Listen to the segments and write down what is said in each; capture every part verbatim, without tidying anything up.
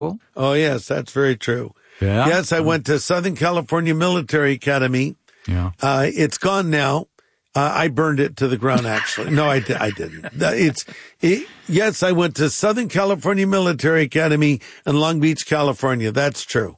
Oh, yes, that's very true. Yeah. Yes, I went to Southern California Military Academy. Yeah. Uh, it's gone now. Uh, I burned it to the ground, actually. No, I, di- I didn't. It's, it, yes, I went to Southern California Military Academy in Long Beach, California. That's true.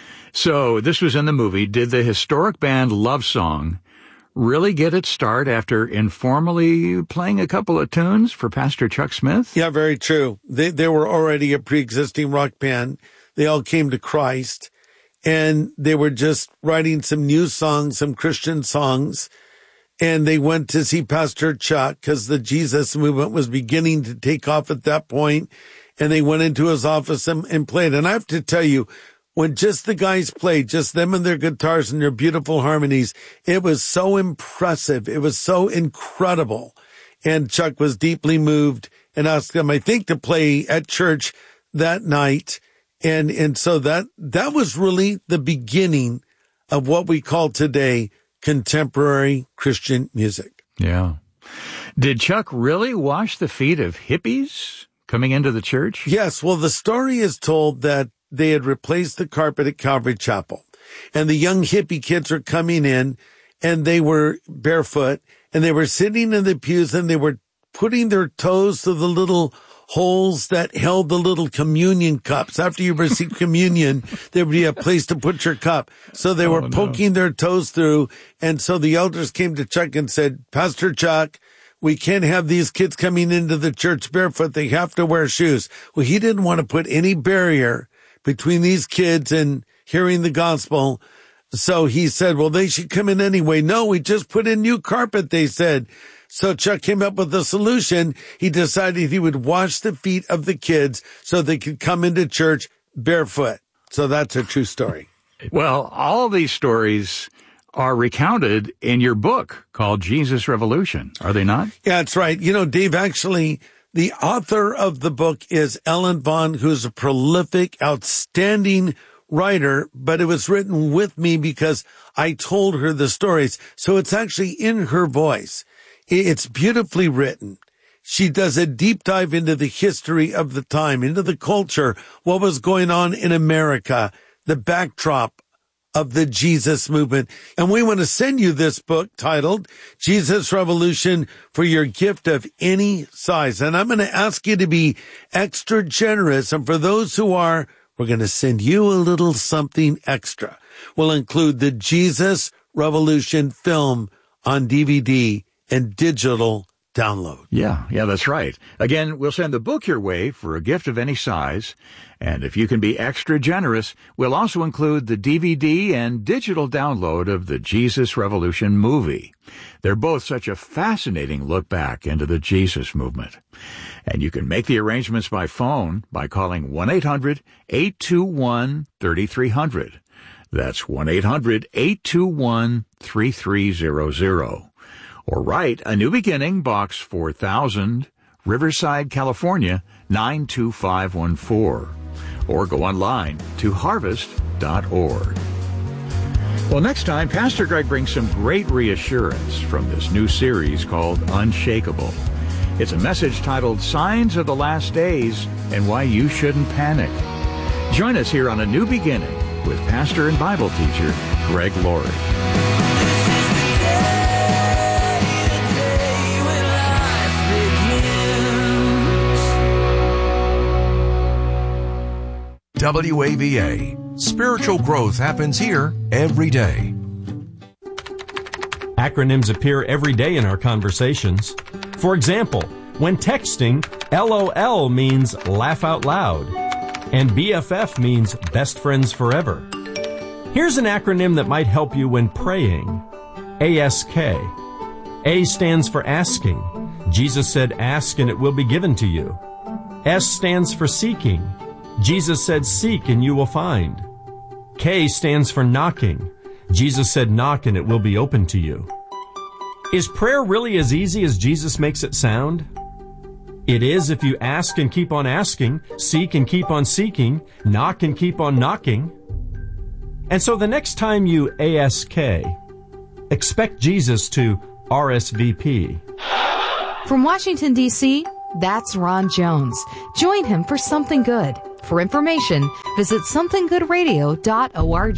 So this was in the movie. Did the historic band Love Song really get its start after informally playing a couple of tunes for Pastor Chuck Smith? Yeah, very true. They, they were already a pre-existing rock band. They all came to Christ, and they were just writing some new songs, some Christian songs. And they went to see Pastor Chuck because the Jesus movement was beginning to take off at that point. And they went into his office and, and played. And I have to tell you, when just the guys played, just them and their guitars and their beautiful harmonies, it was so impressive. It was so incredible. And Chuck was deeply moved and asked them, I think, to play at church that night. And, and so that, that was really the beginning of what we call today contemporary Christian music. Yeah. Did Chuck really wash the feet of hippies coming into the church? Yes. Well, the story is told that they had replaced the carpet at Calvary Chapel, and the young hippie kids were coming in, and they were barefoot, and they were sitting in the pews, and they were putting their toes to the little holes that held the little communion cups. After you receive communion, there would be a place to put your cup. So they were oh, poking no. their toes through. And so the elders came to Chuck and said, Pastor Chuck, we can't have these kids coming into the church barefoot. They have to wear shoes. Well, he didn't want to put any barrier between these kids and hearing the gospel. So he said, well, they should come in anyway. No, we just put in new carpet, they said. So Chuck came up with a solution. He decided he would wash the feet of the kids so they could come into church barefoot. So that's a true story. Well, all these stories are recounted in your book called Jesus Revolution, are they not? Yeah, that's right. You know, Dave, actually, the author of the book is Ellen Vaughn, who's a prolific, outstanding writer, but it was written with me because I told her the stories. So it's actually in her voice. It's beautifully written. She does a deep dive into the history of the time, into the culture, what was going on in America, the backdrop of the Jesus movement. And we want to send you this book titled Jesus Revolution for your gift of any size. And I'm going to ask you to be extra generous. And for those who are, we're going to send you a little something extra. We'll include the Jesus Revolution film on D V D and digital download. Yeah, yeah, that's right. Again, we'll send the book your way for a gift of any size. And if you can be extra generous, we'll also include the D V D and digital download of the Jesus Revolution movie. They're both such a fascinating look back into the Jesus movement. And you can make the arrangements by phone by calling one eight hundred eight two one three three zero zero. That's one eight hundred eight two one three three zero zero. Or write A New Beginning, Box four thousand, Riverside, California, nine two five one four. Or go online to harvest dot org. Well, next time, Pastor Greg brings some great reassurance from this new series called Unshakable. It's a message titled Signs of the Last Days and Why You Shouldn't Panic. Join us here on A New Beginning with pastor and Bible teacher Greg Laurie. W A V A. Spiritual growth happens here every day. Acronyms appear every day in our conversations. For example, when texting, L O L means laugh out loud, and B F F means best friends forever. Here's an acronym that might help you when praying. A S K. A stands for asking. Jesus said, ask and it will be given to you. S stands for seeking. Jesus said, seek and you will find. K stands for knocking. Jesus said, knock and it will be open to you. Is prayer really as easy as Jesus makes it sound? It is if you ask and keep on asking, seek and keep on seeking, knock and keep on knocking. And so the next time you A S K, expect Jesus to R S V P. From Washington, D C, that's Ron Jones. Join him for Something Good. For information, visit something good radio dot org.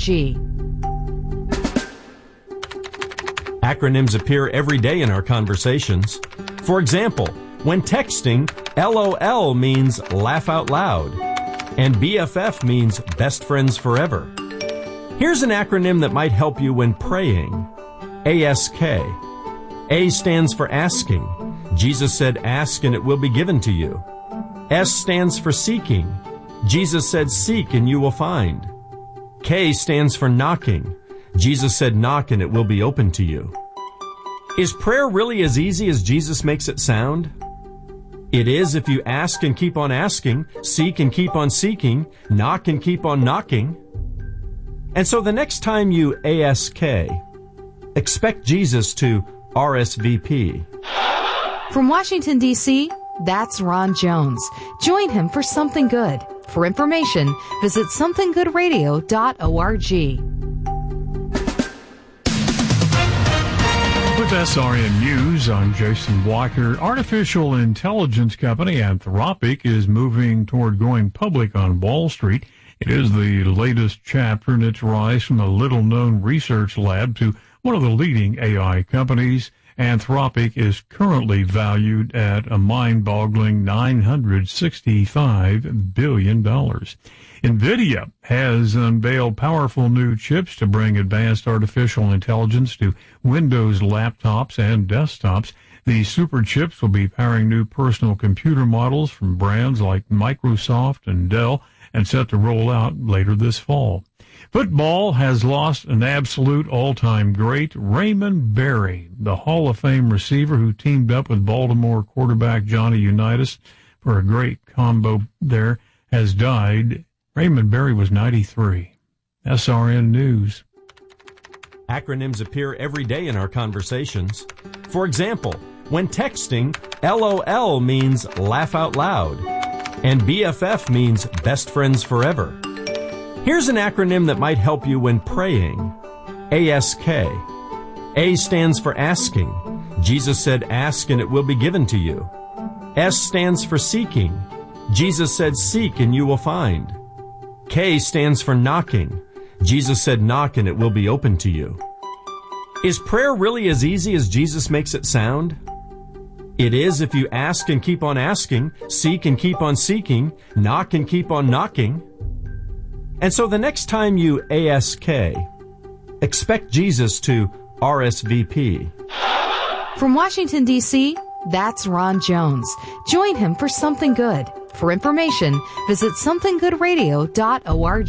Acronyms appear every day in our conversations. For example, when texting, LOL means laugh out loud, and B F F means best friends forever. Here's an acronym that might help you when praying. A S K. A stands for asking. Jesus said, ask and it will be given to you. S stands for seeking. Jesus said, seek and you will find. K stands for knocking. Jesus said, knock and it will be open to you. Is prayer really as easy as Jesus makes it sound? It is if you ask and keep on asking, seek and keep on seeking, knock and keep on knocking. And so the next time you A S K, expect Jesus to R S V P. From Washington, D C, that's Ron Jones. Join him for Something Good. For information, visit something good radio dot org. With S R N News, I'm Jason Blocker. Artificial intelligence company Anthropic is moving toward going public on Wall Street. It is the latest chapter in its rise from a little-known research lab to one of the leading A I companies. Anthropic is currently valued at a mind-boggling nine hundred sixty-five billion dollars. NVIDIA has unveiled powerful new chips to bring advanced artificial intelligence to Windows laptops and desktops. These super chips will be powering new personal computer models from brands like Microsoft and Dell and set to roll out later this fall. Football has lost an absolute all-time great. Raymond Berry, the Hall of Fame receiver who teamed up with Baltimore quarterback Johnny Unitas for a great combo there, has died. Raymond Berry was ninety-three. S R N News. Acronyms appear every day in our conversations. For example, when texting, LOL means laugh out loud, and B F F means best friends forever. Here's an acronym that might help you when praying. A S K. A stands for asking. Jesus said, ask and it will be given to you. S stands for seeking. Jesus said, seek and you will find. K stands for knocking. Jesus said, knock and it will be open to you. Is prayer really as easy as Jesus makes it sound? It is if you ask and keep on asking, seek and keep on seeking, knock and keep on knocking. And so the next time you A S K, expect Jesus to R S V P. From Washington, D C, that's Ron Jones. Join him for Something Good. For information, visit something good radio dot org.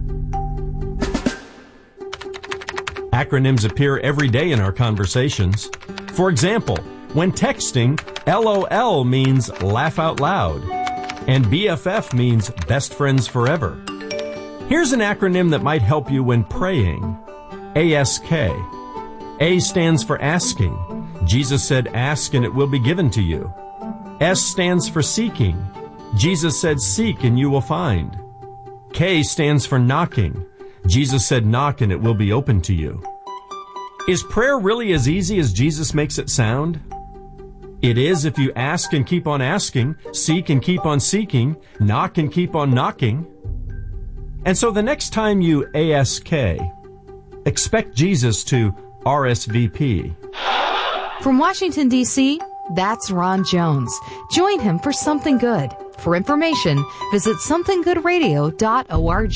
Acronyms appear every day in our conversations. For example, when texting, LOL means laugh out loud, and B F F means best friends forever. Here's an acronym that might help you when praying. A S K. A stands for asking. Jesus said, ask and it will be given to you. S stands for seeking. Jesus said, seek and you will find. K stands for knocking. Jesus said, knock and it will be open to you. Is prayer really as easy as Jesus makes it sound? It is if you ask and keep on asking, seek and keep on seeking, knock and keep on knocking. And so the next time you A S K, expect Jesus to R S V P. From Washington, D C, that's Ron Jones. Join him for Something Good. For information, visit something good radio dot org.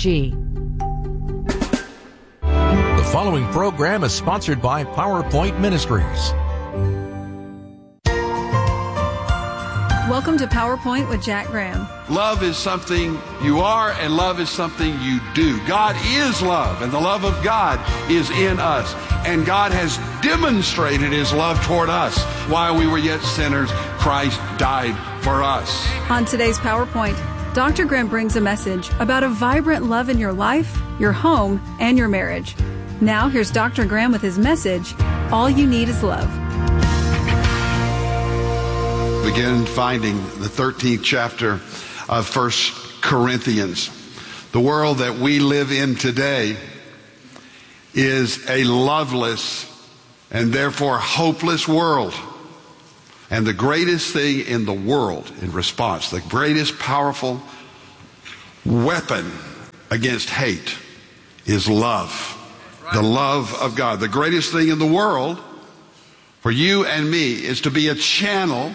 The following program is sponsored by PowerPoint Ministries. Welcome to PowerPoint with Jack Graham. Love is something you are, and love is something you do. God is love, and the love of God is in us. And God has demonstrated His love toward us. While we were yet sinners, Christ died for us. On today's PowerPoint, Doctor Graham brings a message about a vibrant love in your life, your home, and your marriage. Now, here's Doctor Graham with his message, All You Need Is Love. Begin finding the thirteenth chapter of First Corinthians. The world that we live in today is a loveless and therefore hopeless world. And the greatest thing in the world in response, the greatest powerful weapon against hate is love. The love of God. The greatest thing in the world for you and me is to be a channel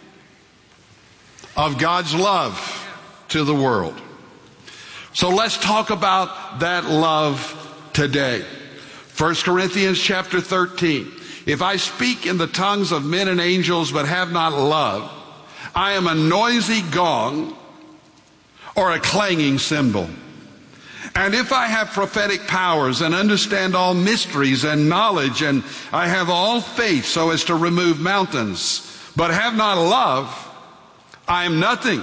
of God's love to the world. So let's talk about that love today. First Corinthians chapter thirteen. If I speak in the tongues of men and angels but have not love, I am a noisy gong or a clanging cymbal. And if I have prophetic powers and understand all mysteries and knowledge, and I have all faith so as to remove mountains, but have not love, I am nothing.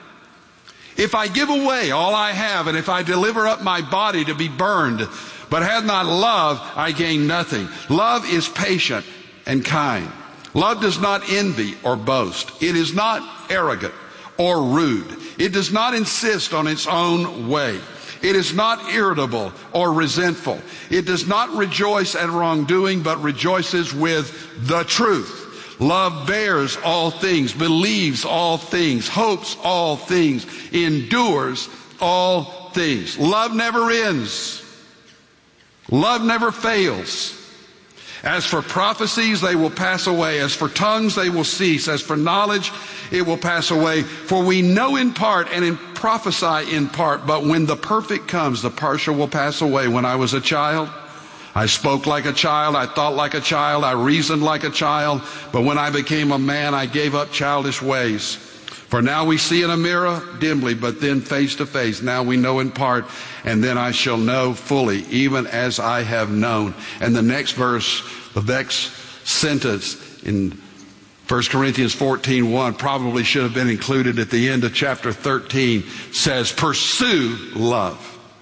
If I give away all I have, and if I deliver up my body to be burned, but have not love, I gain nothing. Love is patient and kind. Love does not envy or boast. It is not arrogant or rude. It does not insist on its own way. It is not irritable or resentful. It does not rejoice at wrongdoing, but rejoices with the truth. Love bears all things, believes all things, hopes all things, endures all things. Love never ends. Love never fails. As for prophecies, they will pass away. As for tongues, they will cease. As for knowledge, it will pass away. For we know in part and in prophesy in part, but when the perfect comes, the partial will pass away. When I was a child, I spoke like a child, I thought like a child, I reasoned like a child, but when I became a man, I gave up childish ways. For now we see in a mirror dimly, but then face to face. Now we know in part, and then I shall know fully, even as I have known. And the next verse, the next sentence in First Corinthians fourteen one probably should have been included at the end of chapter thirteen, says, pursue love.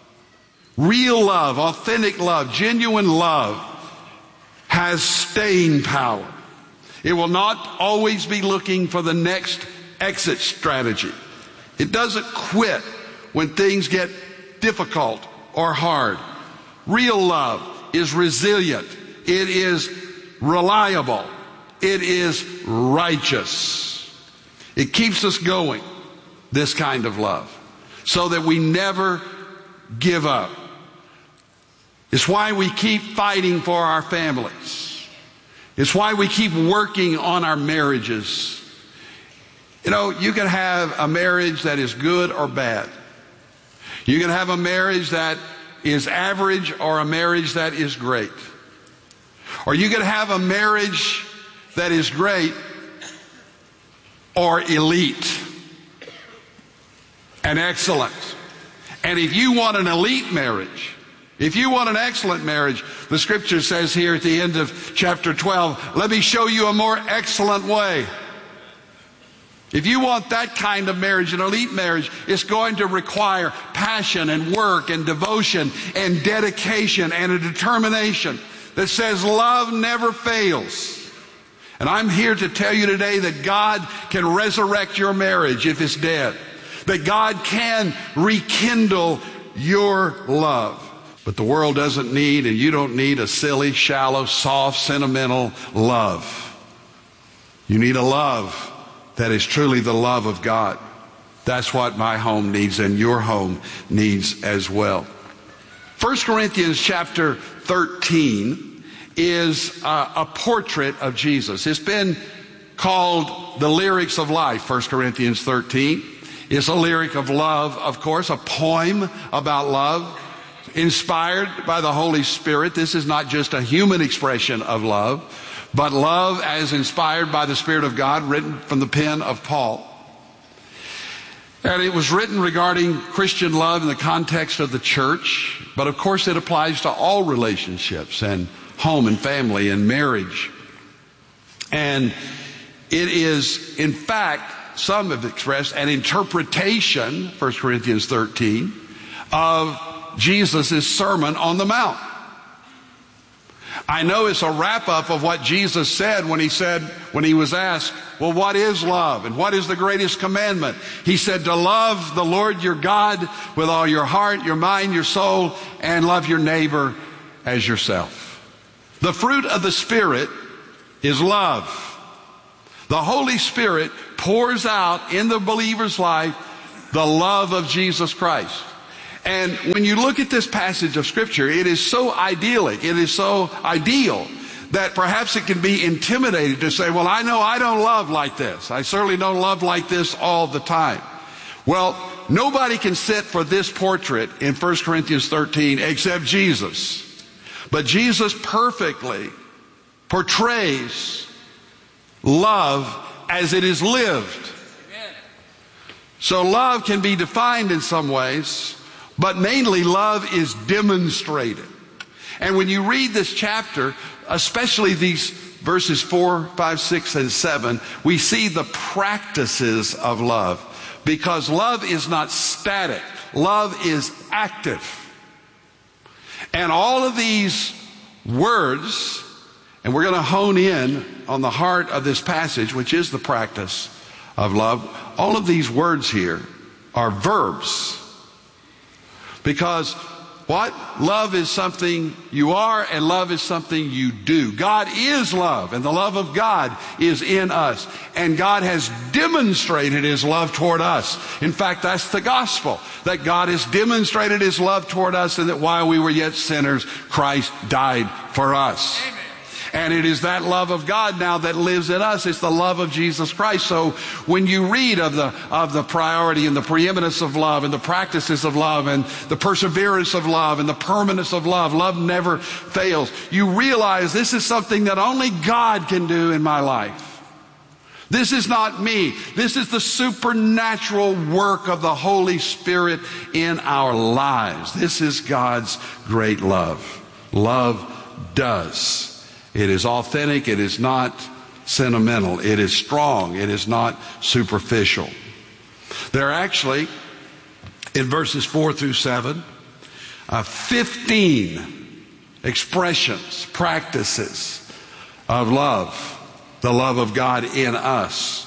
Real love, authentic love, genuine love has staying power. It will not always be looking for the next exit strategy. It doesn't quit when things get difficult or hard. Real love is resilient. It is reliable. It is righteous. It keeps us going, this kind of love, so that we never give up. It's why we keep fighting for our families. It's why we keep working on our marriages. You know, you can have a marriage that is good or bad. You can have a marriage that is average or a marriage that is great. Or you can have a marriage that is great or elite and excellent. And if you want an elite marriage, if you want an excellent marriage, the scripture says here at the end of chapter twelve, let me show you a more excellent way. If you want that kind of marriage, an elite marriage, it's going to require passion and work and devotion and dedication and a determination that says love never fails. And I'm here to tell you today that God can resurrect your marriage if it's dead. That God can rekindle your love. But the world doesn't need, and you don't need, a silly, shallow, soft, sentimental love. You need a love that is truly the love of God. That's what my home needs, and your home needs as well. First Corinthians chapter thirteen is a, a portrait of Jesus. It's been called the lyrics of life, First Corinthians thirteen. It's a lyric of love, of course, a poem about love, inspired by the Holy Spirit. This is not just a human expression of love, but love as inspired by the Spirit of God, written from the pen of Paul. And it was written regarding Christian love in the context of the church, but of course it applies to all relationships and home and family and marriage. And it is, in fact, some have expressed an interpretation, First Corinthians thirteen, of Jesus' Sermon on the Mount. I know it's a wrap-up of what Jesus said when he said, when he was asked, well, what is love? And what is the greatest commandment? He said to love the Lord your God with all your heart, your mind, your soul, and love your neighbor as yourself. The fruit of the Spirit is love. The Holy Spirit pours out in the believer's life the love of Jesus Christ. And when you look at this passage of Scripture, it is so idyllic, it is so ideal, that perhaps it can be intimidating to say, well, I know I don't love like this. I certainly don't love like this all the time. Well, nobody can sit for this portrait in First Corinthians thirteen except Jesus. But Jesus perfectly portrays love as it is lived. So love can be defined in some ways, but mainly love is demonstrated. And when you read this chapter, especially these verses four, five, six, and seven, we see the practices of love. Because love is not static. Love is active. And all of these words, and we're going to hone in on the heart of this passage, which is the practice of love. All of these words here are verbs. Because what? Love is something you are, and love is something you do. God is love, and the love of God is in us. And God has demonstrated His love toward us. In fact, that's the gospel, that God has demonstrated His love toward us, and that while we were yet sinners, Christ died for us. Amen. And it is that love of God now that lives in us. It's the love of Jesus Christ. So when you read of the, of the priority and the preeminence of love and the practices of love and the perseverance of love and the permanence of love, love never fails. You realize this is something that only God can do in my life. This is not me. This is the supernatural work of the Holy Spirit in our lives. This is God's great love. Love does. It is authentic. It is not sentimental. It is strong. It is not superficial. There are actually, in verses four through seven, uh, fifteen expressions, practices of love, the love of God in us.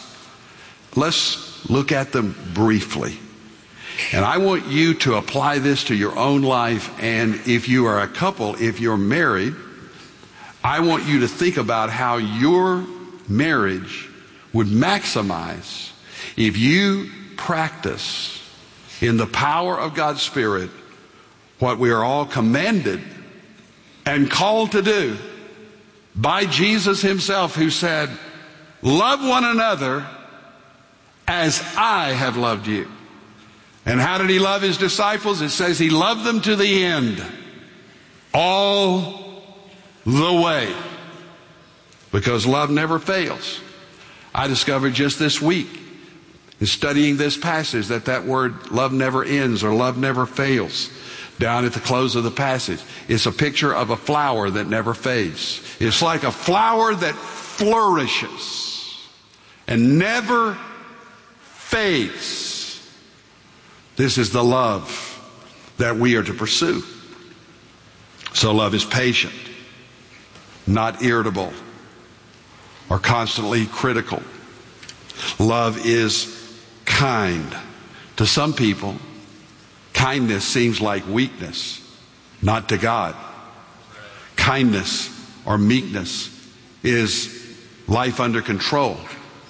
Let's look at them briefly. And I want you to apply this to your own life. And if you are a couple, if you're married, I want you to think about how your marriage would maximize if you practice in the power of God's Spirit what we are all commanded and called to do by Jesus Himself, who said, love one another as I have loved you. And how did He love His disciples? It says He loved them to the end. All the way. Because love never fails. I discovered just this week in studying this passage that that word love never ends or love never fails down at the close of the passage. It's a picture of a flower that never fades. It's like a flower that flourishes and never fades. This is the love that we are to pursue. So love is patient, not irritable or constantly critical. Love is kind. To some people, kindness seems like weakness, not to God. Kindness or meekness is life under control.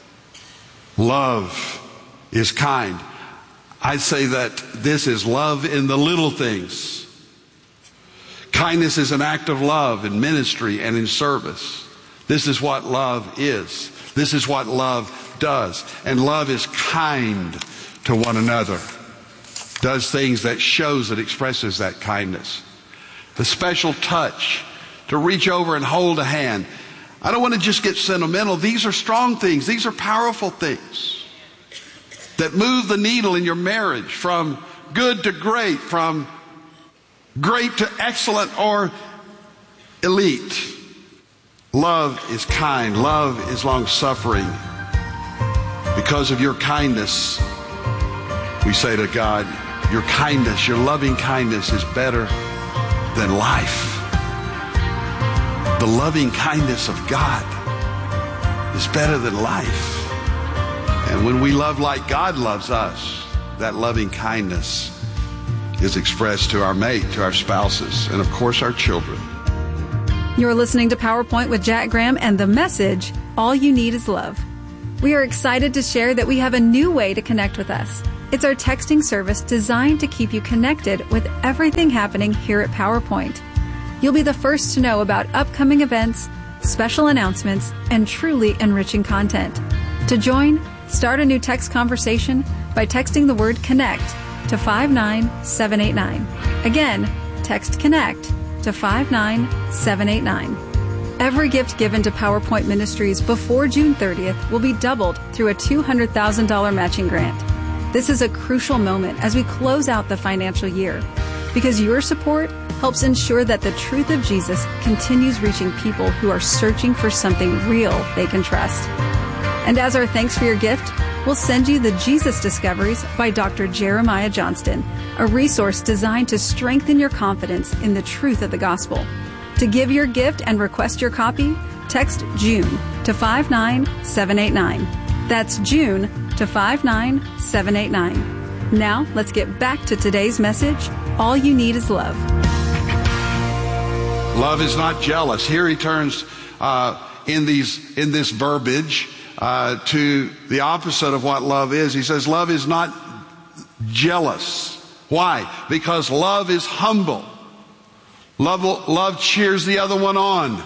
Love is kind. I'd say that this is love in the little things. Kindness is an act of love in ministry and in service. This is what love is. This is what love does. And love is kind to one another. Does things that shows, that expresses that kindness. The special touch to reach over and hold a hand. I don't want to just get sentimental. These are strong things. These are powerful things that move the needle in your marriage from good to great, from great to excellent or elite. Love is kind. Love is long-suffering. Because of your kindness, we say to God, your kindness, your loving kindness is better than life. The loving kindness of God is better than life. And when we love like God loves us, that loving kindness is expressed to our mate, to our spouses, and of course our children. You're listening to PowerPoint with Jack Graham and the message, All You Need Is Love. We are excited to share that we have a new way to connect with us. It's our texting service designed to keep you connected with everything happening here at PowerPoint. You'll be the first to know about upcoming events, special announcements, and truly enriching content. To join, start a new text conversation by texting the word CONNECT to five nine seven eight nine. Again, text CONNECT to five nine seven eight nine. Every gift given to PowerPoint Ministries before June thirtieth will be doubled through a two hundred thousand dollars matching grant. This is a crucial moment as we close out the financial year, because your support helps ensure that the truth of Jesus continues reaching people who are searching for something real they can trust. And as our thanks for your gift, we'll send you the Jesus Discoveries by Doctor Jeremiah Johnston, a resource designed to strengthen your confidence in the truth of the gospel. To give your gift and request your copy, text June to five nine seven eight nine. That's June to five nine seven eight nine. Now, let's get back to today's message. All you need is love. Love is not jealous. Here he turns uh, in these in this verbiage uh, to the opposite of what love is. He says love is not jealous. Why? Because love is humble. Love, love cheers the other one on.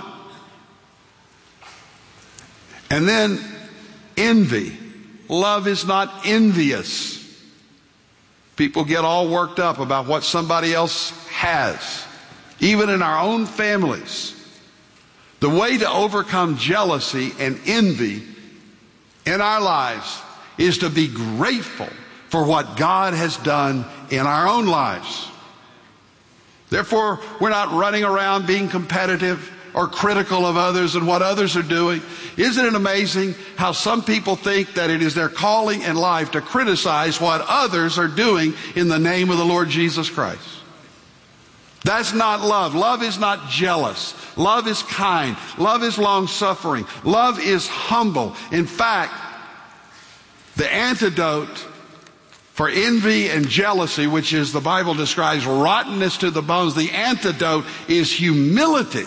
And then envy. Love is not envious. People get all worked up about what somebody else has, even in our own families. The way to overcome jealousy and envy in our lives is to be grateful for what God has done in our own lives. Therefore, we're not running around being competitive or critical of others and what others are doing. Isn't it amazing how some people think that it is their calling in life to criticize what others are doing in the name of the Lord Jesus Christ? That's not love. Love is not jealous. Love is kind. Love is long-suffering. Love is humble. In fact, the antidote for envy and jealousy, which is the Bible describes rottenness to the bones, the antidote is humility.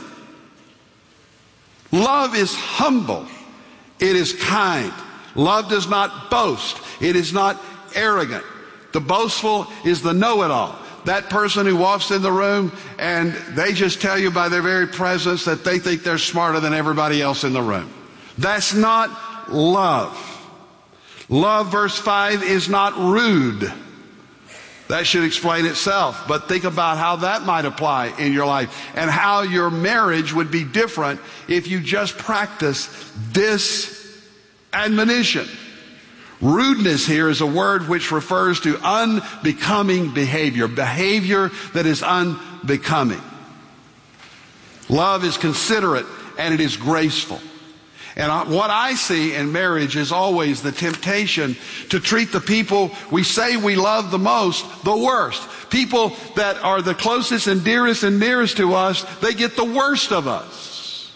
Love is humble. It is kind. Love does not boast. It is not arrogant. The boastful is the know-it-all. That person who walks in the room and they just tell you by their very presence that they think they're smarter than everybody else in the room. That's not love. Love, verse five, is not rude. That should explain itself. But think about how that might apply in your life and how your marriage would be different if you just practice this admonition. Rudeness here is a word which refers to unbecoming behavior, behavior that is unbecoming. Love is considerate and it is graceful. And what I see in marriage is always the temptation to treat the people we say we love the most the worst. People that are the closest and dearest and nearest to us, they get the worst of us.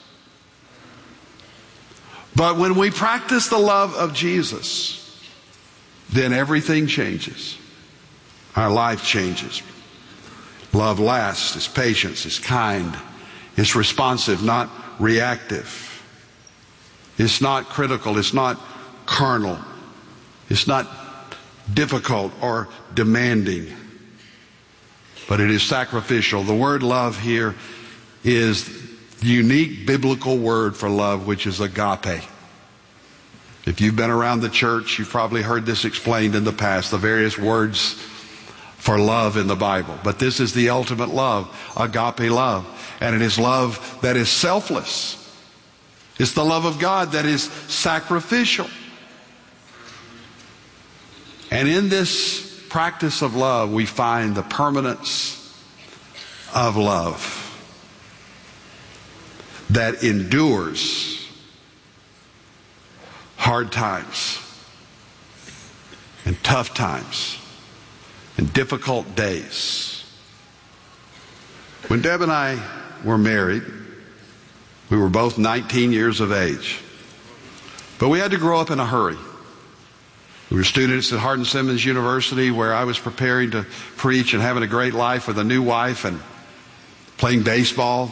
But when we practice the love of Jesus, then everything changes. Our life changes. Love lasts, is patient, is kind, is responsive, not reactive. It's not critical. It's not carnal. It's not difficult or demanding. But it is sacrificial. The word love here is the unique biblical word for love, which is agape. If you've been around the church, you've probably heard this explained in the past, the various words for love in the Bible. But this is the ultimate love, agape love. And it is love that is selfless. It's the love of God that is sacrificial. And in this practice of love, we find the permanence of love that endures hard times and tough times and difficult days. When Deb and I were married, we were both nineteen years of age. But we had to grow up in a hurry. We were students at Hardin Simmons University, where I was preparing to preach and having a great life with a new wife and playing baseball.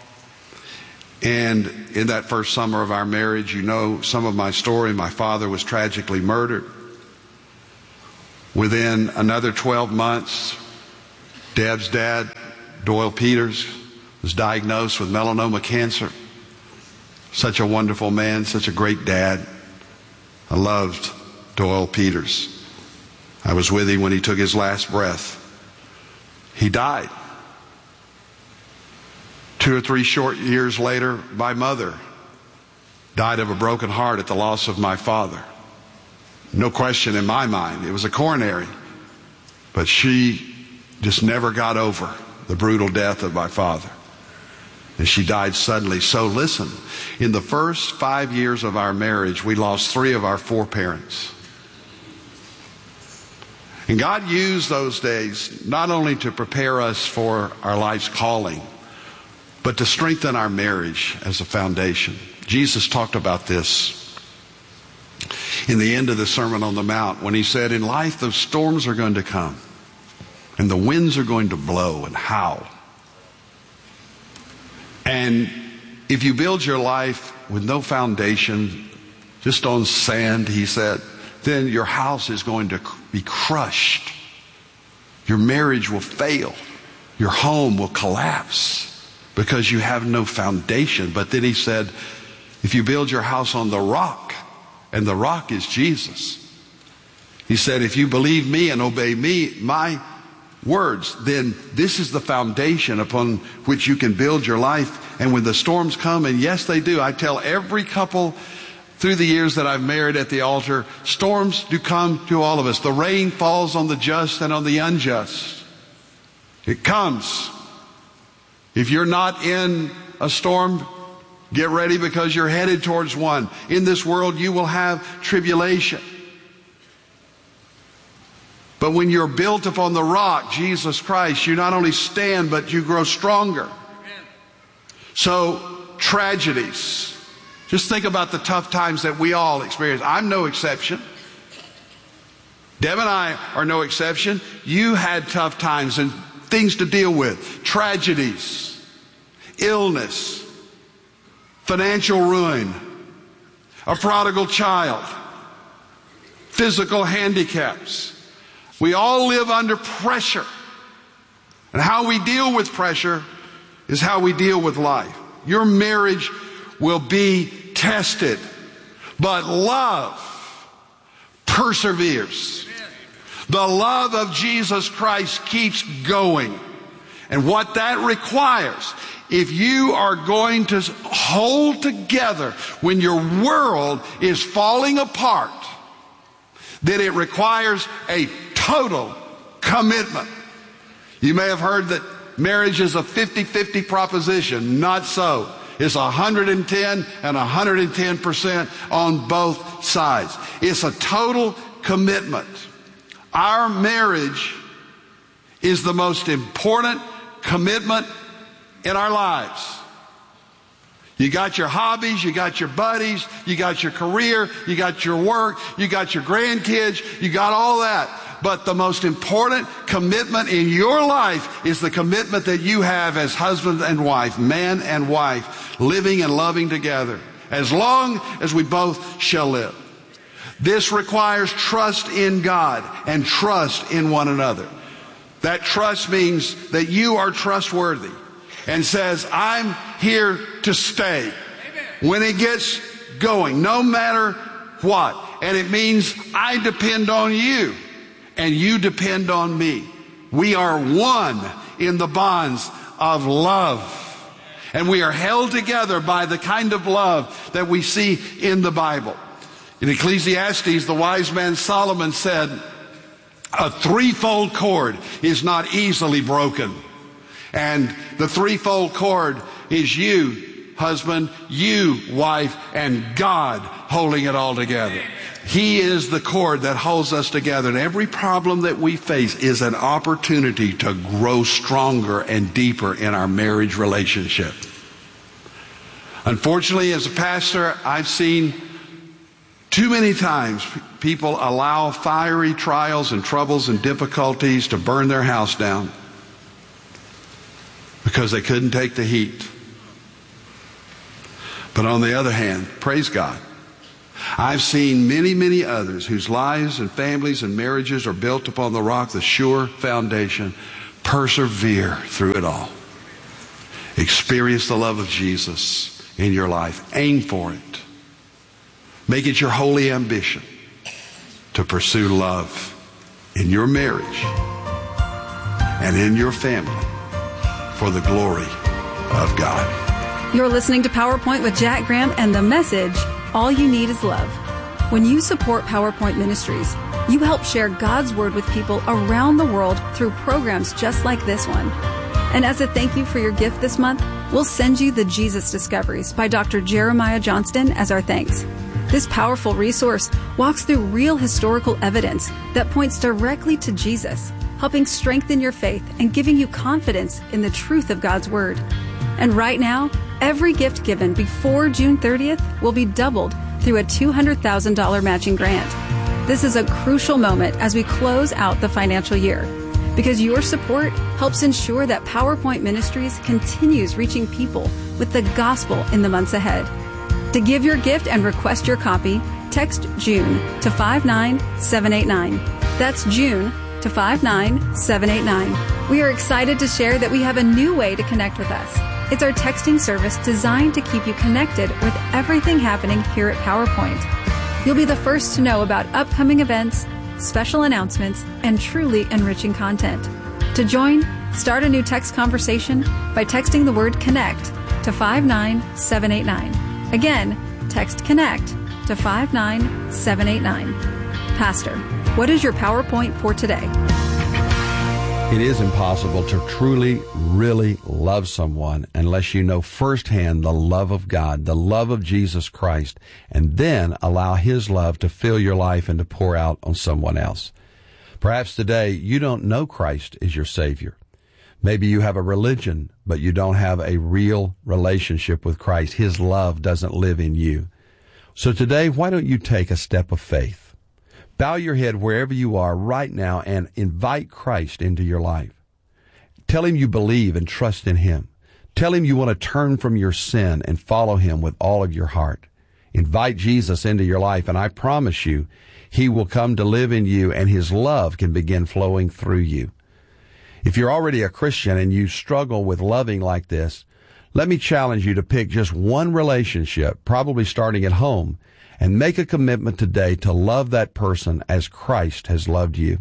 And in that first summer of our marriage, you know some of my story. My father was tragically murdered. Within another twelve months, Deb's dad, Doyle Peters, was diagnosed with melanoma cancer. Such a wonderful man, such a great dad. I loved Doyle Peters. I was with him when he took his last breath. He died. Two or three short years later, my mother died of a broken heart at the loss of my father. No question in my mind, it was a coronary. But she just never got over the brutal death of my father. And she died suddenly. So listen, in the first five years of our marriage, we lost three of our four parents. And God used those days not only to prepare us for our life's calling, but to strengthen our marriage as a foundation. Jesus talked about this in the end of the Sermon on the Mount when he said, in life the storms are going to come and the winds are going to blow and howl. And if you build your life with no foundation, just on sand, he said, then your house is going to be crushed. Your marriage will fail. Your home will collapse because you have no foundation. But then he said, if you build your house on the rock, and the rock is Jesus. He said, if you believe me and obey me, my words, then this is the foundation upon which you can build your life. And when the storms come, and yes, they do. I tell every couple through the years that I've married at the altar, storms do come to all of us. The rain falls on the just and on the unjust. It comes. If you're not in a storm, get ready because you're headed towards one. In this world, you will have tribulation. But when you're built upon the rock, Jesus Christ, you not only stand, but you grow stronger. So, tragedies. Just think about the tough times that we all experience. I'm no exception. Deb and I are no exception. You had tough times and things to deal with. Tragedies, illness, financial ruin, a prodigal child, physical handicaps. We all live under pressure. And how we deal with pressure is how we deal with life. Your marriage will be tested, but love perseveres. The love of Jesus Christ keeps going. And what that requires, if you are going to hold together when your world is falling apart, then it requires a total commitment. You may have heard that marriage is a fifty-fifty proposition. Not so. It's one hundred ten and one hundred ten percent on both sides. It's a total commitment. Our marriage is the most important commitment in our lives. You got your hobbies, you got your buddies, you got your career, you got your work, you got your grandkids, you got all that. But the most important commitment in your life is the commitment that you have as husband and wife, man and wife, living and loving together as long as we both shall live. This requires trust in God and trust in one another. That trust means that you are trustworthy and says, I'm here to stay. Amen. When it gets going, no matter what. And it means I depend on you and you depend on me. We are one in the bonds of love. And we are held together by the kind of love that we see in the Bible. In Ecclesiastes, the wise man Solomon said, a threefold cord is not easily broken. And the threefold cord is you, husband, you, wife, and God holding it all together. He is the cord that holds us together. And every problem that we face is an opportunity to grow stronger and deeper in our marriage relationship. Unfortunately, as a pastor, I've seen too many times people allow fiery trials and troubles and difficulties to burn their house down because they couldn't take the heat. But on the other hand, praise God, I've seen many, many others whose lives and families and marriages are built upon the rock, the sure foundation, persevere through it all. Experience the love of Jesus in your life. Aim for it. Make it your holy ambition to pursue love in your marriage and in your family for the glory of God. You're listening to PowerPoint with Jack Graham, and the message, all you need is love. When you support PowerPoint Ministries, you help share God's Word with people around the world through programs just like this one. And as a thank you for your gift this month, we'll send you the Jesus Discoveries by Doctor Jeremiah Johnston as our thanks. This powerful resource walks through real historical evidence that points directly to Jesus, helping strengthen your faith and giving you confidence in the truth of God's Word. And right now, every gift given before June thirtieth will be doubled through a two hundred thousand dollars matching grant. This is a crucial moment as we close out the financial year, because your support helps ensure that PowerPoint Ministries continues reaching people with the gospel in the months ahead. To give your gift and request your copy, text June to five nine seven eight nine. That's June to five nine seven eight nine. We are excited to share that we have a new way to connect with us. It's our texting service designed to keep you connected with everything happening here at PowerPoint. You'll be the first to know about upcoming events, special announcements, and truly enriching content. To join, start a new text conversation by texting the word CONNECT to five nine seven eight nine. Again, text CONNECT to five nine seven eight nine. Pastor, what is your PowerPoint for today? It is impossible to truly, really love someone unless you know firsthand the love of God, the love of Jesus Christ, and then allow His love to fill your life and to pour out on someone else. Perhaps today you don't know Christ as your Savior. Maybe you have a religion, but you don't have a real relationship with Christ. His love doesn't live in you. So today, why don't you take a step of faith? Bow your head wherever you are right now and invite Christ into your life. Tell Him you believe and trust in Him. Tell Him you want to turn from your sin and follow Him with all of your heart. Invite Jesus into your life, and I promise you, He will come to live in you, and His love can begin flowing through you. If you're already a Christian and you struggle with loving like this, let me challenge you to pick just one relationship, probably starting at home, and make a commitment today to love that person as Christ has loved you.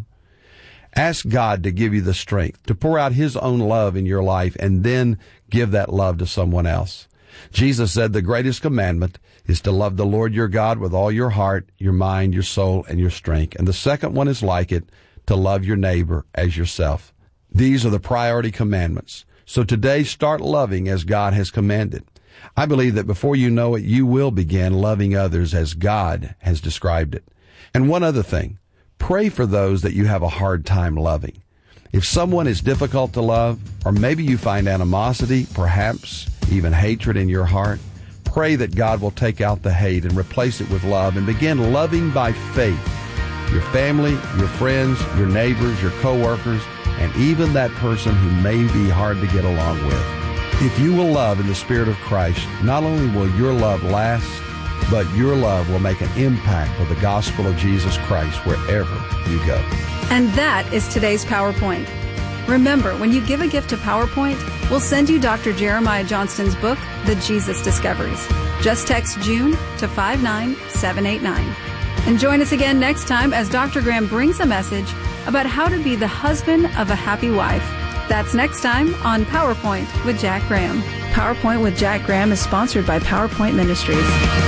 Ask God to give you the strength to pour out His own love in your life and then give that love to someone else. Jesus said the greatest commandment is to love the Lord your God with all your heart, your mind, your soul, and your strength. And the second one is like it, to love your neighbor as yourself. These are the priority commandments. So today, start loving as God has commanded. I believe that before you know it, you will begin loving others as God has described it. And one other thing, pray for those that you have a hard time loving. If someone is difficult to love, or maybe you find animosity, perhaps even hatred in your heart, pray that God will take out the hate and replace it with love and begin loving by faith your family, your friends, your neighbors, your coworkers, and even that person who may be hard to get along with. If you will love in the Spirit of Christ, not only will your love last, but your love will make an impact for the gospel of Jesus Christ wherever you go. And that is today's PowerPoint. Remember, when you give a gift to PowerPoint, we'll send you Doctor Jeremiah Johnston's book, The Jesus Discoveries. Just text June to five nine seven eight nine. And join us again next time as Doctor Graham brings a message about how to be the husband of a happy wife. That's next time on PowerPoint with Jack Graham. PowerPoint with Jack Graham is sponsored by PowerPoint Ministries.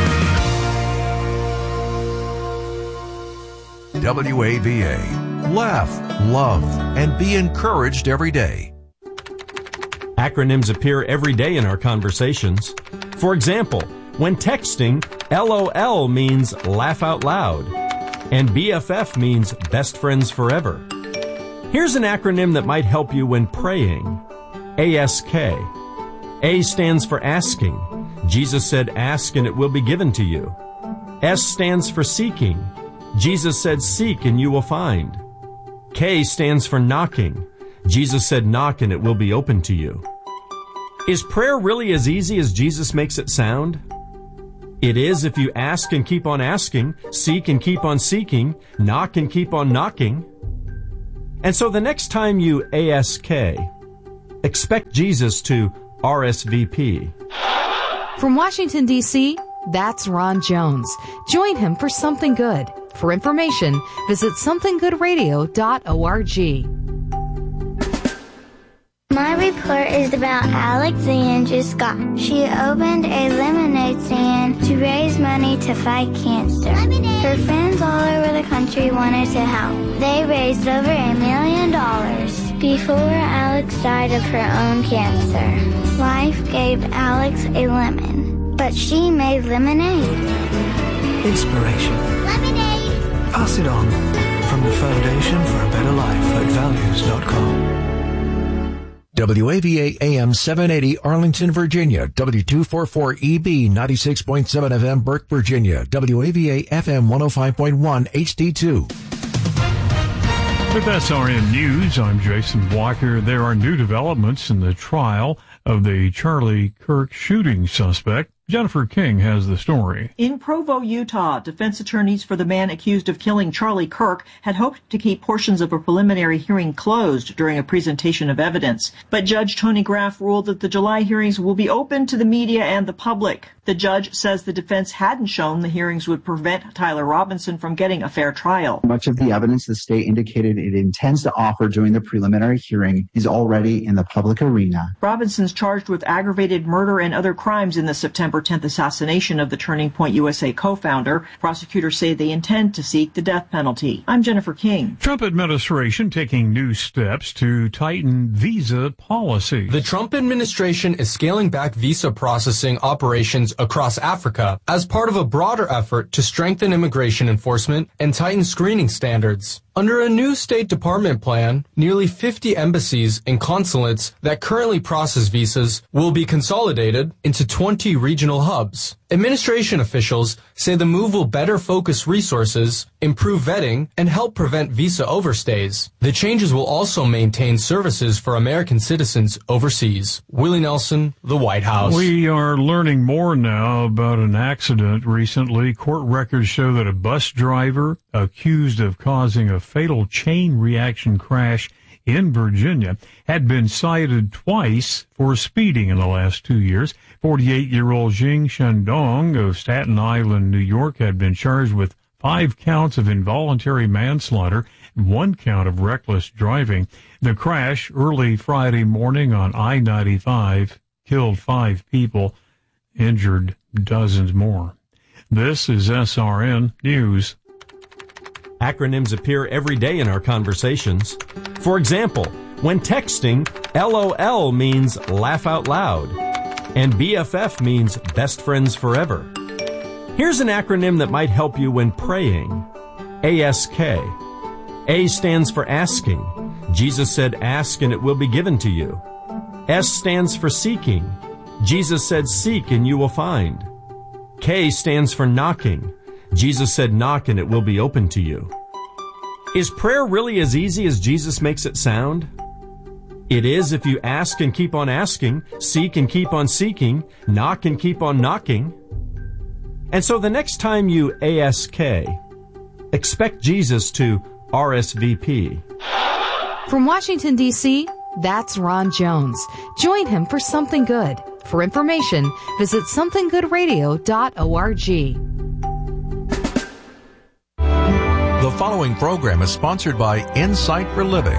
W A V A. Laugh, love, and be encouraged every day. Acronyms appear every day in our conversations. For example, when texting, LOL means laugh out loud, and B F F means best friends forever. Here's an acronym that might help you when praying. A S K. A stands for asking. Jesus said, ask and it will be given to you. S stands for seeking. Jesus said, seek and you will find. K stands for knocking. Jesus said, knock and it will be open to you. Is prayer really as easy as Jesus makes it sound? It is if you ask and keep on asking, seek and keep on seeking, knock and keep on knocking. And so the next time you ask, expect Jesus to R S V P. From Washington, D C, that's Ron Jones. Join him for Something Good. For information, visit something good radio dot org. My report is about Alexandra Scott. She opened a lemonade stand to raise money to fight cancer. Lemonade. Her friends all over the country wanted to help. They raised over a million dollars before Alex died of her own cancer. Life gave Alex a lemon, but she made lemonade. Inspiration. Lemonade. Pass it on. From the Foundation for a Better Life at values dot com. W A V A A M seven eighty Arlington, Virginia. W two forty-four E B ninety-six point seven F M Burke, Virginia. W A V A F M one oh five point one H D two. With S R N News, I'm Jason Walker. There are new developments in the trial of the Charlie Kirk shooting suspect. Jennifer King has the story. In Provo, Utah, defense attorneys for the man accused of killing Charlie Kirk had hoped to keep portions of a preliminary hearing closed during a presentation of evidence. But Judge Tony Graff ruled that the July hearings will be open to the media and the public. The judge says the defense hadn't shown the hearings would prevent Tyler Robinson from getting a fair trial. Much of the evidence the state indicated it intends to offer during the preliminary hearing is already in the public arena. Robinson's charged with aggravated murder and other crimes in the September tenth assassination of the Turning Point U S A co-founder. Prosecutors say they intend to seek the death penalty. I'm Jennifer King. Trump administration taking new steps to tighten visa policy. The Trump administration is scaling back visa processing operations across Africa as part of a broader effort to strengthen immigration enforcement and tighten screening standards. Under a new State Department plan, nearly fifty embassies and consulates that currently process visas will be consolidated into twenty regional hubs. Administration officials say the move will better focus resources, improve vetting, and help prevent visa overstays. The changes will also maintain services for American citizens overseas. Willie Nelson, the White House. We are learning more now about an accident recently. Court records show that a bus driver accused of causing a fatal chain reaction crash in Virginia had been cited twice for speeding in the last two years. forty-eight-year-old Jing Shandong of Staten Island, New York, had been charged with five counts of involuntary manslaughter and one count of reckless driving. The crash early Friday morning on I ninety-five killed five people, injured dozens more. This is S R N News. Acronyms appear every day in our conversations. For example, when texting, L O L means laugh out loud, and B F F means best friends forever. Here's an acronym that might help you when praying. A S K. A stands for asking. Jesus said, ask and it will be given to you. S stands for seeking. Jesus said, seek and you will find. K stands for knocking. Jesus said, knock and it will be open to you. Is prayer really as easy as Jesus makes it sound? It is if you ask and keep on asking, seek and keep on seeking, knock and keep on knocking. And so the next time you ask, expect Jesus to R S V P. From Washington, D C, that's Ron Jones. Join him for Something Good. For information, visit something good radio dot org. The following program is sponsored by Insight for Living.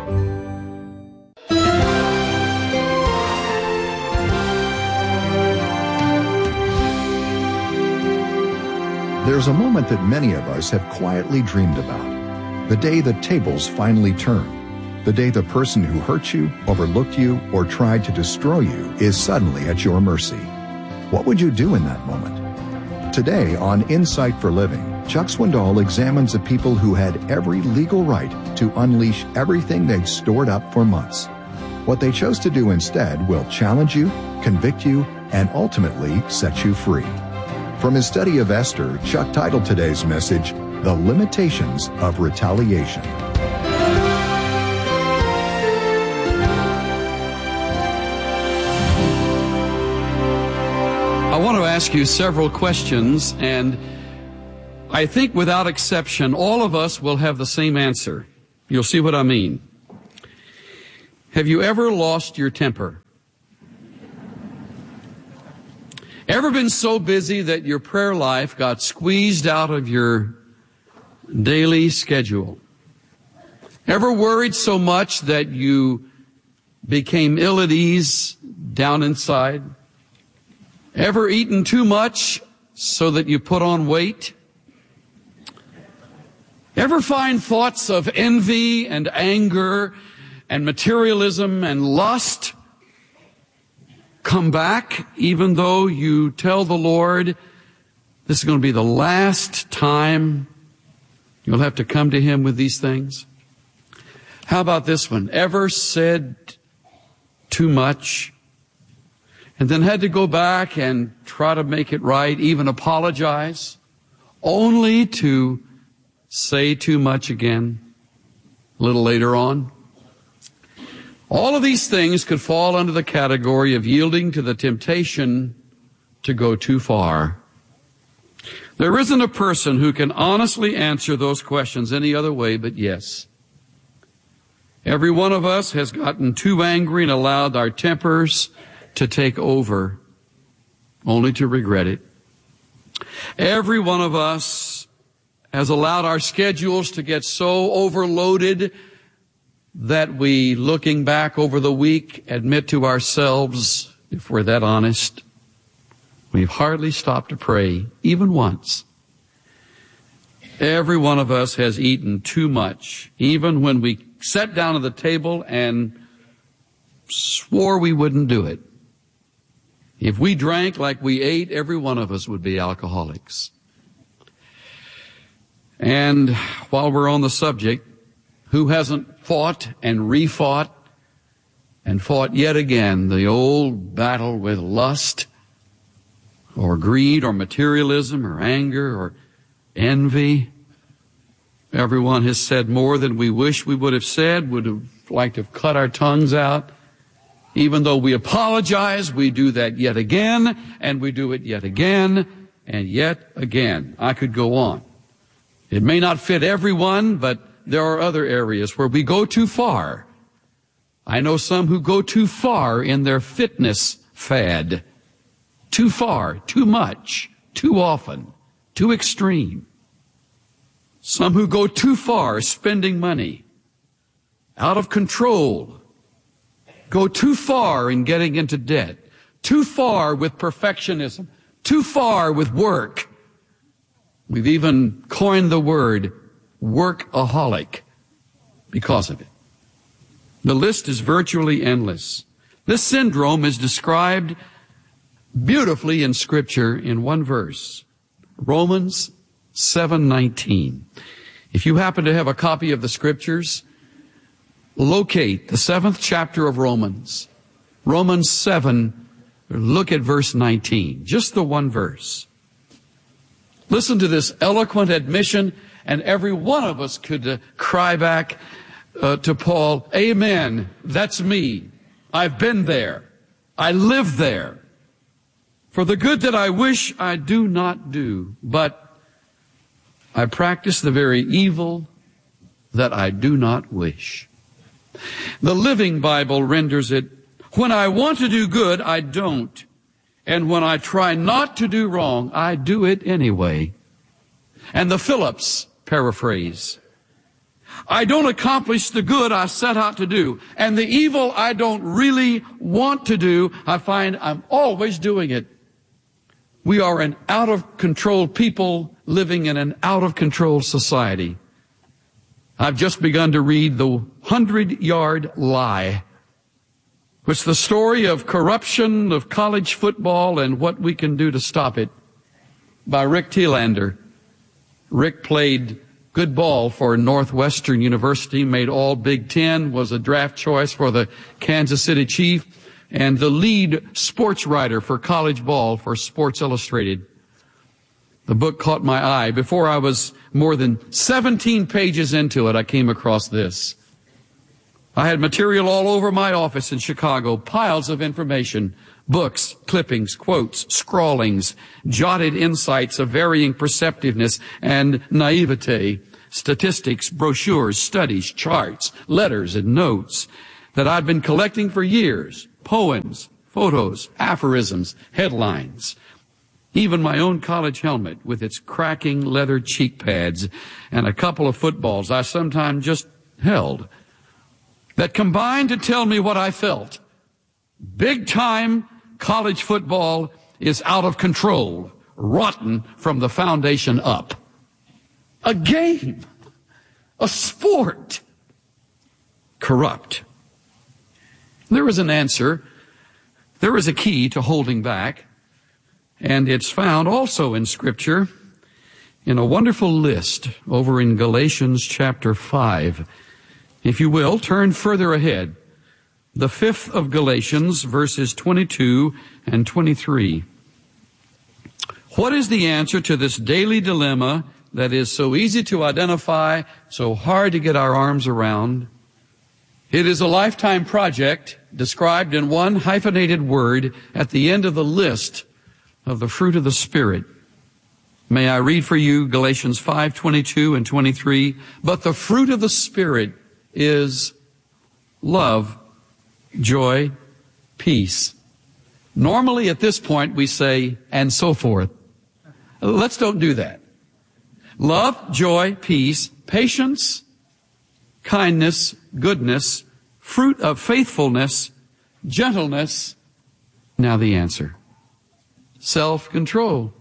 There's a moment that many of us have quietly dreamed about. The day the tables finally turn. The day the person who hurt you, overlooked you, or tried to destroy you is suddenly at your mercy. What would you do in that moment? Today on Insight for Living, Chuck Swindoll examines the people who had every legal right to unleash everything they'd stored up for months. What they chose to do instead will challenge you, convict you, and ultimately set you free. From his study of Esther, Chuck titled today's message, The Limitations of Retaliation. I want to ask you several questions, and I think without exception, all of us will have the same answer. You'll see what I mean. Have you ever lost your temper? Ever been so busy that your prayer life got squeezed out of your daily schedule? Ever worried so much that you became ill at ease down inside? Ever eaten too much so that you put on weight? Ever find thoughts of envy and anger and materialism and lust come back even though you tell the Lord this is going to be the last time you'll have to come to Him with these things? How about this one? Ever said too much and then had to go back and try to make it right, even apologize, only to say too much again a little later on? All of these things could fall under the category of yielding to the temptation to go too far. There isn't a person who can honestly answer those questions any other way but yes. Every one of us has gotten too angry and allowed our tempers to take over, only to regret it. Every one of us has allowed our schedules to get so overloaded that we, looking back over the week, admit to ourselves, if we're that honest, we've hardly stopped to pray, even once. Every one of us has eaten too much, even when we sat down at the table and swore we wouldn't do it. If we drank like we ate, every one of us would be alcoholics. And while we're on the subject, who hasn't fought and refought and fought yet again the old battle with lust or greed or materialism or anger or envy? Everyone has said more than we wish we would have said, would have liked to have cut our tongues out. Even though we apologize, we do that yet again, and we do it yet again, and yet again. I could go on. It may not fit everyone, but there are other areas where we go too far. I know some who go too far in their fitness fad. Too far, too much, too often, too extreme. Some who go too far spending money, out of control, go too far in getting into debt, too far with perfectionism, too far with work. We've even coined the word workaholic because of it. The list is virtually endless. This syndrome is described beautifully in Scripture in one verse, Romans seven nineteen. If you happen to have a copy of the Scriptures, locate the seventh chapter of Romans, Romans seven, look at verse nineteen, just the one verse. Listen to this eloquent admission, and every one of us could uh, cry back uh, to Paul, amen, that's me. I've been there. I live there. For the good that I wish I do not do, but I practice the very evil that I do not wish. The Living Bible renders it, when I want to do good, I don't. And when I try not to do wrong, I do it anyway. And the Phillips paraphrase, I don't accomplish the good I set out to do. And the evil I don't really want to do, I find I'm always doing it. We are an out-of-control people living in an out-of-control society. I've just begun to read The Hundred-Yard Lie, which is the story of corruption of college football and what we can do to stop it, by Rick Telander. Rick played good ball for Northwestern University, made all Big Ten, was a draft choice for the Kansas City Chiefs, and the lead sports writer for college ball for Sports Illustrated. The book caught my eye. Before I was more than seventeen pages into it, I came across this. I had material all over my office in Chicago, piles of information, books, clippings, quotes, scrawlings, jotted insights of varying perceptiveness and naivete, statistics, brochures, studies, charts, letters, and notes that I'd been collecting for years, poems, photos, aphorisms, headlines, even my own college helmet with its cracking leather cheek pads and a couple of footballs I sometimes just held that combined to tell me what I felt. Big time college football is out of control, rotten from the foundation up. A game, a sport, corrupt. There is an answer. There is a key to holding back, and it's found also in Scripture in a wonderful list over in Galatians chapter five. If you will, turn further ahead. The fifth of Galatians, verses twenty-two and twenty-three. What is the answer to this daily dilemma that is so easy to identify, so hard to get our arms around? It is a lifetime project described in one hyphenated word at the end of the list of the fruit of the Spirit. May I read for you Galatians five, twenty-two and twenty-three? But the fruit of the Spirit is love, joy, peace. Normally at this point we say, and so forth. Let's don't do that. Love, joy, peace, patience, kindness, goodness, fruit of faithfulness, gentleness. Now the answer. Self-control.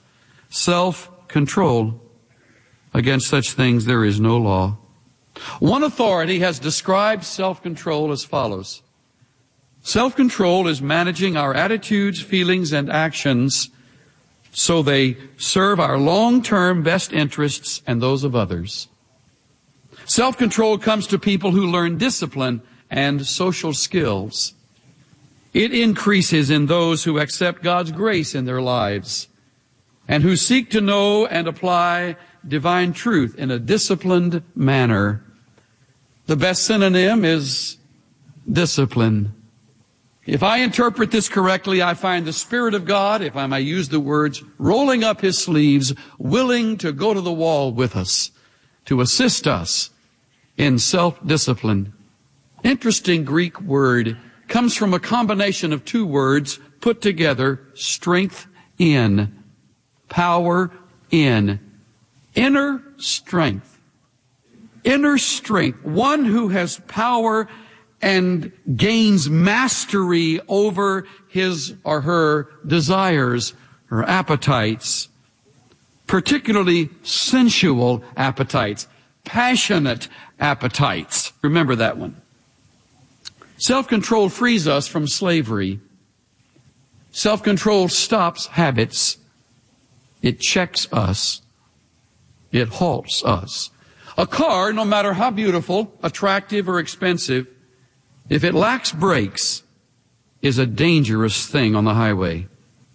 Self-control. Against such things there is no law. One authority has described self-control as follows. Self-control is managing our attitudes, feelings, and actions so they serve our long-term best interests and those of others. Self-control comes to people who learn discipline and social skills. It increases in those who accept God's grace in their lives and who seek to know and apply divine truth in a disciplined manner. The best synonym is discipline. If I interpret this correctly, I find the Spirit of God, if I may use the words, rolling up His sleeves, willing to go to the wall with us, to assist us in self-discipline. Interesting Greek word, comes from a combination of two words put together, strength in, power in, inner strength. Inner strength, one who has power and gains mastery over his or her desires or appetites, particularly sensual appetites, passionate appetites. Remember that one. Self-control frees us from slavery. Self-control stops habits. It checks us. It halts us. A car, no matter how beautiful, attractive, or expensive, if it lacks brakes, is a dangerous thing on the highway.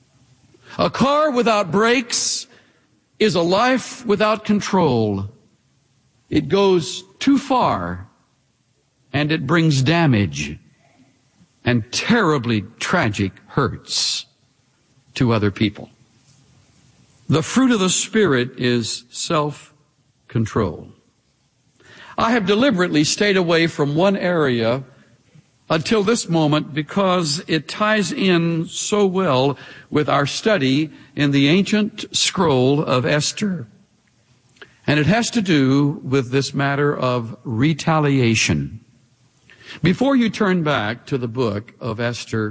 A car without brakes is a life without control. It goes too far, and it brings damage and terribly tragic hurts to other people. The fruit of the Spirit is self-control. I have deliberately stayed away from one area until this moment because it ties in so well with our study in the ancient scroll of Esther. And it has to do with this matter of retaliation. Before you turn back to the book of Esther,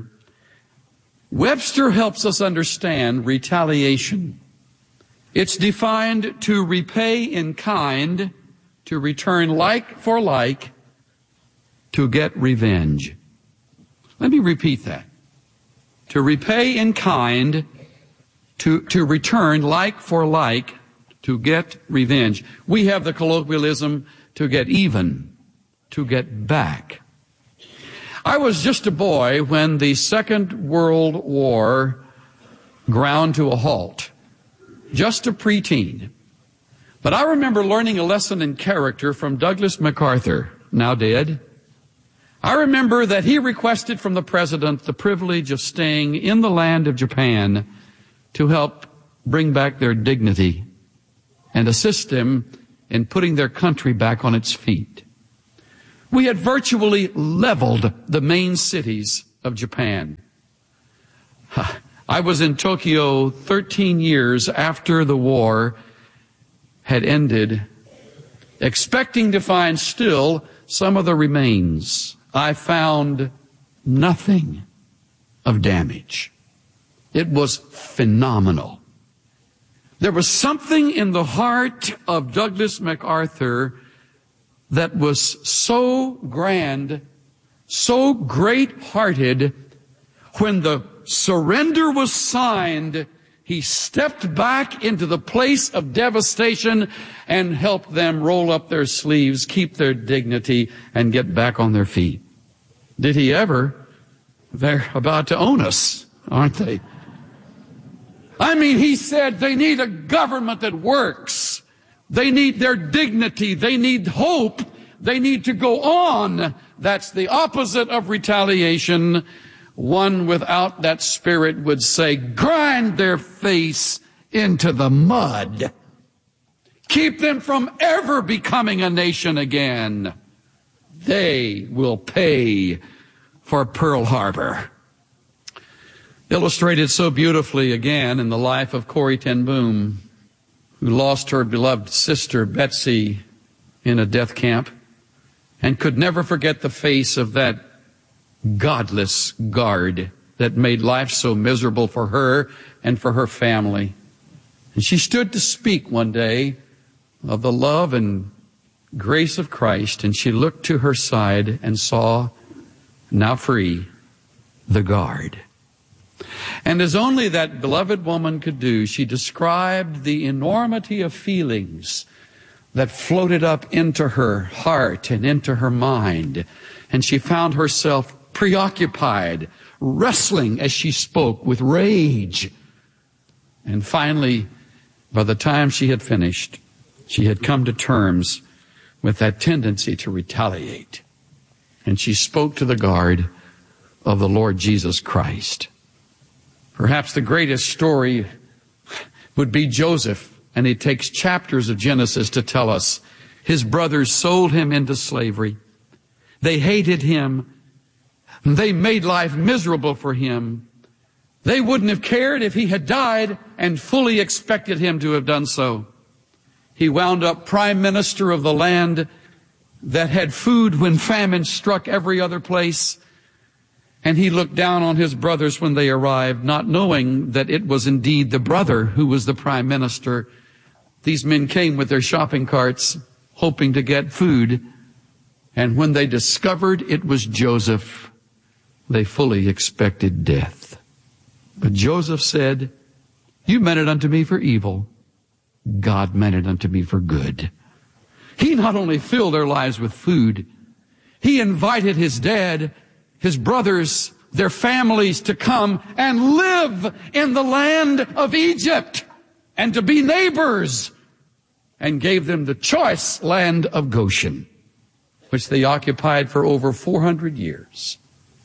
Webster helps us understand retaliation. It's defined to repay in kind, to return like for like, to get revenge. Let me repeat that. To repay in kind, to, to return like for like, to get revenge. We have the colloquialism to get even, to get back. I was just a boy when the Second World War ground to a halt. Just a preteen. But I remember learning a lesson in character from Douglas MacArthur, now dead. I remember that he requested from the president the privilege of staying in the land of Japan to help bring back their dignity and assist them in putting their country back on its feet. We had virtually leveled the main cities of Japan. I was in Tokyo thirteen years after the war had ended, expecting to find still some of the remains. I found nothing of damage. It was phenomenal. There was something in the heart of Douglas MacArthur that was so grand, so great-hearted. When the surrender was signed, he stepped back into the place of devastation and helped them roll up their sleeves, keep their dignity, and get back on their feet. Did he ever? They're about to own us, aren't they? I mean, he said they need a government that works. They need their dignity. They need hope. They need to go on. That's the opposite of retaliation. One without that spirit would say, grind their face into the mud. Keep them from ever becoming a nation again. They will pay for Pearl Harbor. Illustrated so beautifully again in the life of Corrie ten Boom, who lost her beloved sister Betsy in a death camp and could never forget the face of that godless guard that made life so miserable for her and for her family. And she stood to speak one day of the love and grace of Christ, and she looked to her side and saw, now free, the guard. And as only that beloved woman could do, she described the enormity of feelings that floated up into her heart and into her mind. And she found herself preoccupied, wrestling as she spoke with rage. And finally, by the time she had finished, she had come to terms with that tendency to retaliate. And she spoke to the guard of the Lord Jesus Christ. Perhaps the greatest story would be Joseph, and he takes chapters of Genesis to tell us his brothers sold him into slavery. They hated him. They made life miserable for him. They wouldn't have cared if he had died and fully expected him to have done so. He wound up prime minister of the land that had food when famine struck every other place. And he looked down on his brothers when they arrived, not knowing that it was indeed the brother who was the prime minister. These men came with their shopping carts, hoping to get food. And when they discovered it was Joseph, they fully expected death. But Joseph said, "You meant it unto me for evil. God meant it unto me for good." He not only filled their lives with food, he invited his dad, his brothers, their families to come and live in the land of Egypt and to be neighbors, and gave them the choice land of Goshen, which they occupied for over four hundred years.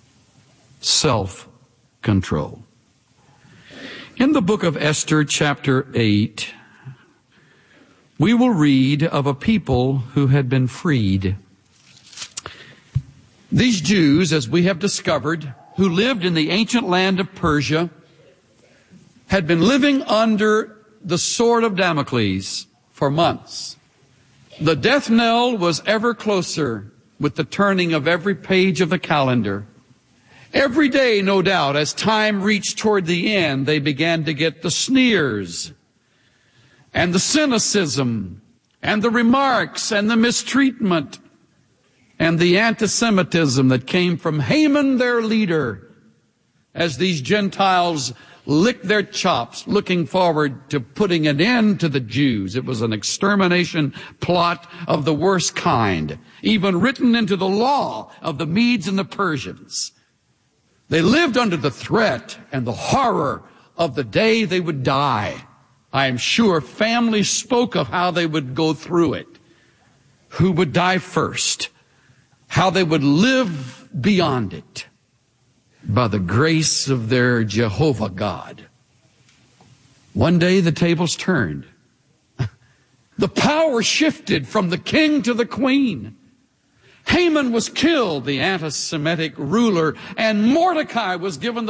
Self-control. In the book of Esther, chapter eight, we will read of a people who had been freed. These Jews, as we have discovered, who lived in the ancient land of Persia, had been living under the sword of Damocles for months. The death knell was ever closer with the turning of every page of the calendar. Every day, no doubt, as time reached toward the end, they began to get the sneers and the cynicism and the remarks and the mistreatment and the anti-Semitism that came from Haman, their leader, as these Gentiles licked their chops, looking forward to putting an end to the Jews. It was an extermination plot of the worst kind, even written into the law of the Medes and the Persians. They lived under the threat and the horror of the day they would die. I am sure families spoke of how they would go through it, who would die first, how they would live beyond it by the grace of their Jehovah God. One day the tables turned. The power shifted from the king to the queen. Haman was killed, the anti-Semitic ruler, and Mordecai was given the